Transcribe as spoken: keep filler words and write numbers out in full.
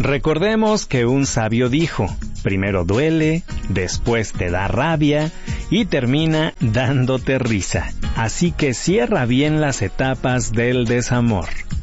Recordemos que un sabio dijo, primero duele, después te da rabia y termina dándote risa. Así que cierra bien las etapas del desamor.